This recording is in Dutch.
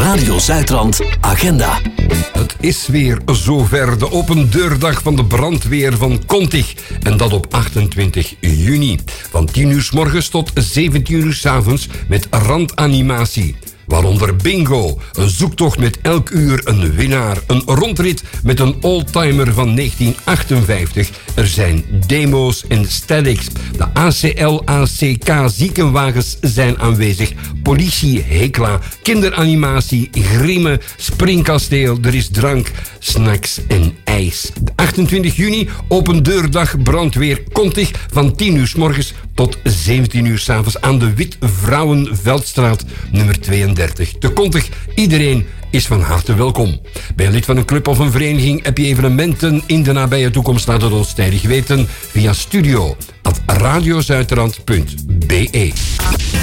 Radio Zuidrand Agenda. Het is weer zover, de open deurdag van de brandweer van Kontig. En dat op 28 juni. Van 10 uur 's morgens tot 17 uur 's avonds met randanimatie. Waaronder bingo, een zoektocht met elk uur een winnaar, een rondrit met een oldtimer van 1958. Er zijn demo's en statics. De ACL-ACK ziekenwagens zijn aanwezig. Politie, hekla, kinderanimatie, grimmen, springkasteel. Er is drank, snacks en ijs. De 28 juni, open deurdag brandweer Kontig van 10 uur 's morgens tot 17 uur 's avonds aan de Wit-Vrouwenveldstraat nummer 32. Te Kontig, iedereen is van harte welkom. Ben je lid van een club of een vereniging? Heb je evenementen in de nabije toekomst? Laat het ons tijdig weten via studio@radiozuiderland.be.